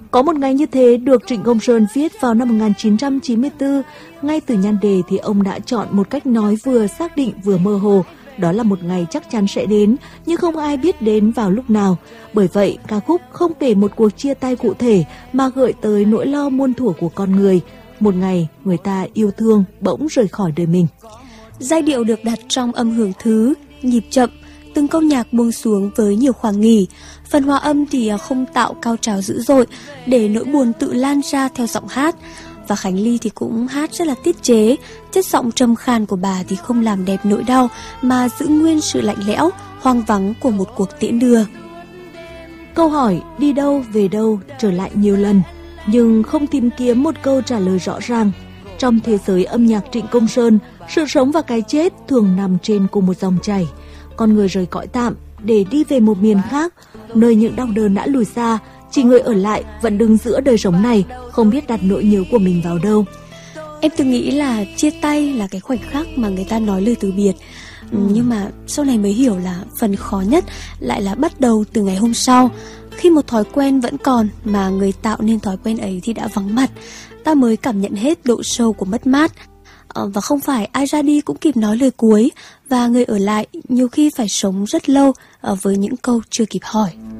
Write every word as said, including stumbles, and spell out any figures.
Có một ngày như thế được Trịnh Công Sơn viết vào năm một nghìn chín trăm chín mươi tư. Ngay từ nhan đề thì ông đã chọn một cách nói vừa xác định vừa mơ hồ. Đó là một ngày chắc chắn sẽ đến, nhưng không ai biết đến vào lúc nào. Bởi vậy, ca khúc không kể một cuộc chia tay cụ thể mà gợi tới nỗi lo muôn thuở của con người. Một ngày, người ta yêu thương bỗng rời khỏi đời mình. Giai điệu được đặt trong âm hưởng thứ, nhịp chậm, từng câu nhạc buông xuống với nhiều khoảng nghỉ. Phần hòa âm thì không tạo cao trào dữ dội để nỗi buồn tự lan ra theo giọng hát. Và Khánh Ly thì cũng hát rất là tiết chế. Chất giọng trầm khàn của bà thì không làm đẹp nỗi đau mà giữ nguyên sự lạnh lẽo, hoang vắng của một cuộc tiễn đưa. Câu hỏi đi đâu về đâu trở lại nhiều lần, nhưng không tìm kiếm một câu trả lời rõ ràng. Trong thế giới âm nhạc Trịnh Công Sơn, sự sống và cái chết thường nằm trên cùng một dòng chảy. Con người rời cõi tạm để đi về một miền khác, nơi những đau đớn đã lùi xa. Chỉ người ở lại vẫn đứng giữa đời sống này, không biết đặt nỗi nhớ của mình vào đâu. Em từng nghĩ là chia tay là cái khoảnh khắc mà người ta nói lời từ biệt. ừ. Nhưng mà sau này mới hiểu là phần khó nhất lại là bắt đầu từ ngày hôm sau. Khi một thói quen vẫn còn mà người tạo nên thói quen ấy thì đã vắng mặt, ta mới cảm nhận hết độ sâu của mất mát. à, Và không phải ai ra đi cũng kịp nói lời cuối, và người ở lại nhiều khi phải sống rất lâu à, với những câu chưa kịp hỏi.